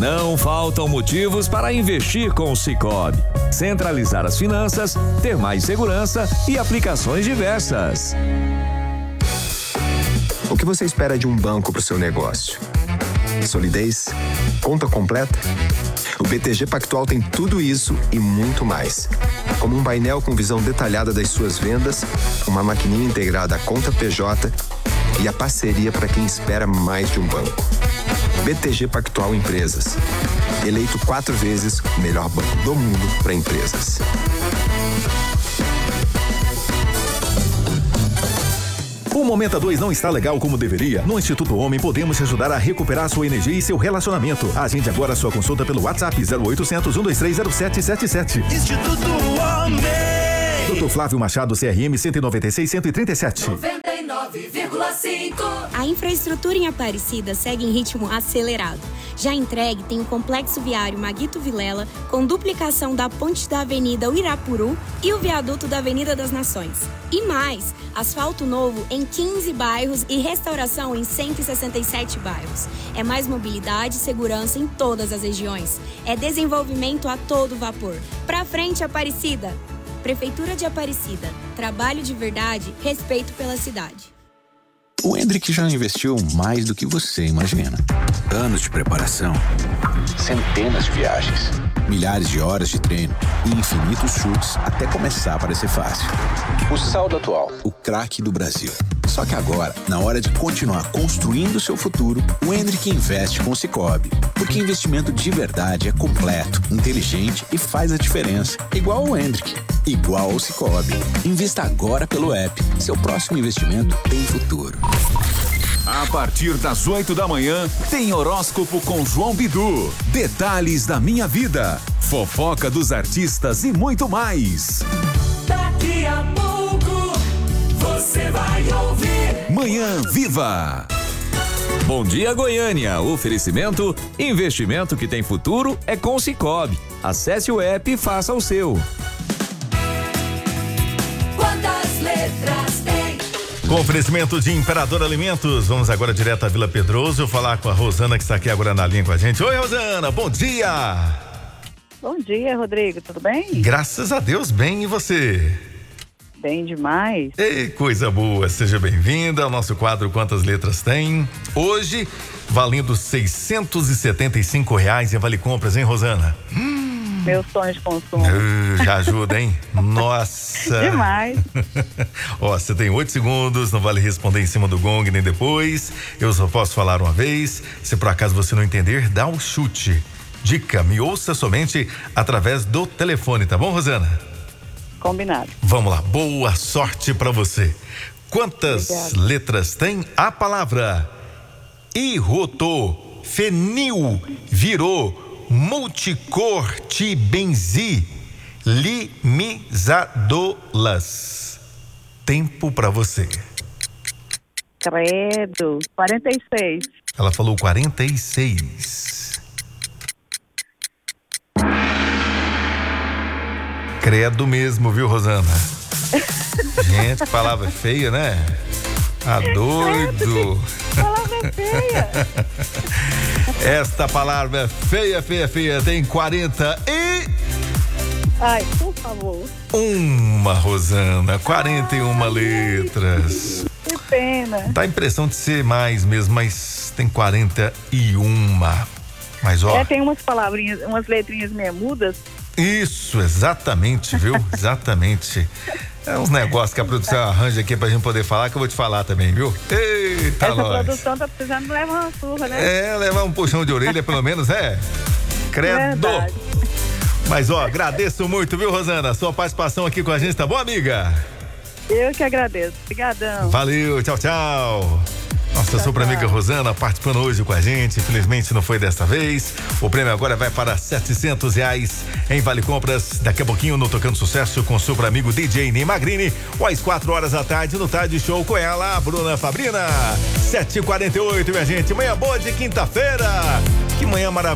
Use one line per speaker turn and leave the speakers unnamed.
Não faltam motivos para investir com o Sicoob. Centralizar as finanças, ter mais segurança e aplicações diversas.
O que você espera de um banco para o seu negócio? Solidez? Conta completa? O BTG Pactual tem tudo isso e muito mais. Como um painel com visão detalhada das suas vendas, uma maquininha integrada à conta PJ e a parceria para quem espera mais de um banco. BTG Pactual Empresas. Eleito 4 vezes o melhor banco do mundo para empresas.
O Momento 2 não está legal como deveria. No Instituto Homem podemos te ajudar a recuperar sua energia e seu relacionamento. Agende agora a sua consulta pelo WhatsApp 0800 123 0777.
Instituto Homem.
Dr. Flávio Machado, CRM 196 137.
99,5.
A infraestrutura em Aparecida segue em ritmo acelerado. Já entregue tem o complexo viário Maguito Vilela, com duplicação da ponte da Avenida Uirapuru e o viaduto da Avenida das Nações. E mais, asfalto novo em 15 bairros e restauração em 167 bairros. É mais mobilidade e segurança em todas as regiões. É desenvolvimento a todo vapor. Pra frente, Aparecida! Prefeitura de Aparecida. Trabalho de verdade, respeito pela cidade.
O Hendrick já investiu mais do que você imagina. Anos de preparação, centenas de viagens, milhares de horas de treino e infinitos chutes até começar a parecer fácil. O saldo atual, o craque do Brasil. Só que agora, na hora de continuar construindo seu futuro, o Hendrick investe com o Sicoob. Porque investimento de verdade é completo, inteligente e faz a diferença. Igual o Hendrick, igual o Sicoob. Invista agora pelo app. Seu próximo investimento tem futuro.
A partir das 8 da manhã, tem horóscopo com João Bidu. Detalhes da minha vida, fofoca dos artistas e muito mais.
Daqui a pouco você vai ouvir
Manhã Viva. Bom dia, Goiânia. Oferecimento, investimento que tem futuro é com o Sicoob. Acesse o app e faça o seu.
Quantas letras tem?
Com oferecimento de Imperador Alimentos, vamos agora direto à Vila Pedroso falar com a Rosana, que está aqui agora na linha com a gente. Oi, Rosana, bom dia!
Bom dia, Rodrigo, tudo bem?
Graças a Deus, bem, e você?
Bem demais.
Ei, coisa boa, seja bem-vinda ao nosso quadro Quantas Letras Tem. Hoje, valendo R$675 em Vale Compras, hein, Rosana?
Meu sonho de consumo.
Já ajuda, hein? Nossa!
Demais.
Ó, você tem 8 segundos, não vale responder em cima do gong nem depois. Eu só posso falar uma vez. Se por acaso você não entender, dá um chute. Dica, me ouça somente através do telefone, tá bom, Rosana?
Combinado.
Vamos lá, boa sorte pra você. Quantas letras tem a palavra irrotofenil virou multicortibenzi limizadolas? Tempo pra você.
Credo, 46.
Ela falou 46. Credo mesmo, viu, Rosana? Gente, que palavra feia, né? Tá doido.
Palavra feia.
Esta palavra feia, feia, feia tem 40 e...
Ai, por favor.
Uma, Rosana, 41 letras.
Que pena.
Dá a impressão de ser mais mesmo, mas tem 41. Mas ó...
tem umas palavrinhas, umas letrinhas meio mudas.
Isso, exatamente, viu? Exatamente. É uns negócios que a produção arranja aqui pra gente poder falar, que eu vou te falar também, viu? Eita,
essa
nós.
produção tá precisando levar uma surra, né?
É, levar um puxão de orelha pelo menos, é? Credo.
Verdade.
Mas ó, agradeço muito, viu, Rosana? Sua participação aqui com a gente, tá bom, amiga?
Eu que agradeço. Obrigadão.
Valeu, tchau, tchau. Nossa super amiga Rosana participando hoje com a gente, infelizmente não foi desta vez. O prêmio agora vai para R$700 em Vale Compras. Daqui a pouquinho no Tocando Sucesso com super amigo DJ Ney Magrini, ou às 4 horas da tarde no Tarde Show com ela, a Bruna Fabrina. 7h48, minha gente, manhã boa de quinta-feira. Que manhã maravilhosa.